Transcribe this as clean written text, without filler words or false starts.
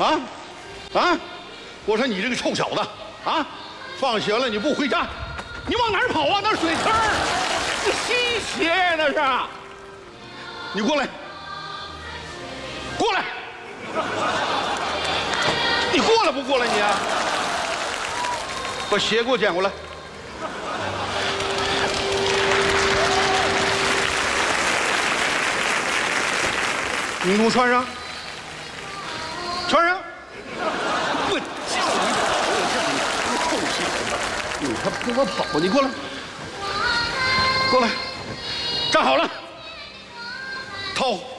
啊啊！我说你这个臭小子啊，放学了你不回家，你往哪儿跑啊？那水坑，那西斜那是。你过来，过来，你过来不过来你啊？把鞋给我捡过来。你给我穿上，穿上。不，臭屁！你还跟我跑？你过来，过来，站好了，掏。